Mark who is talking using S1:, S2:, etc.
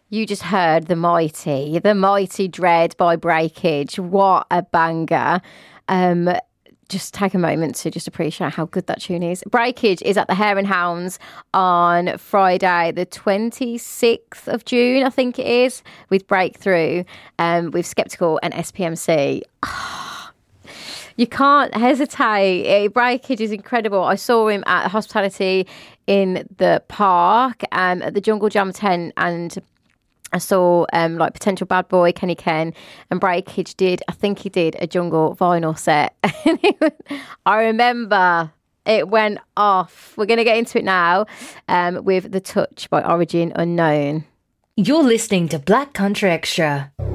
S1: You just heard The Mighty Dread by Breakage. What a banger. Just take a moment to just appreciate how good that tune is. Breakage is at the Hare and Hounds on Friday, the 26th of June, I think it is, with Breakthrough, with Skeptical and SPMC. You can't hesitate. Breakage is incredible. I saw him at Hospitality in the Park, at the Jungle Jam tent, and I saw like Potential Bad Boy, Kenny Ken, and Breakage did a Jungle vinyl set. I remember it went off. We're going to get into it now with The Touch by Origin Unknown.
S2: You're listening to Black Country Extra.